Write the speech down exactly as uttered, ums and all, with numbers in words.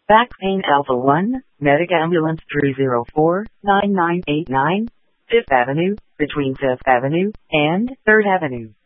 Back Pain Alpha one, Medic Ambulance three zero four, nine nine eight nine, Fifth Avenue, between Fifth Avenue and third Avenue.